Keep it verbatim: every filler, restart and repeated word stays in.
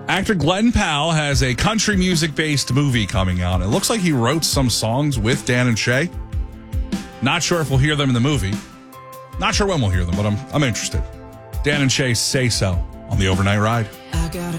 Actor Glenn Powell has a country music-based movie coming out. It looks like he wrote some songs with Dan and Shay. Not sure if we'll hear them in the movie. Not sure when we'll hear them, but I'm I'm interested. Dan and Shay Say So on the Overnight Ride. I got a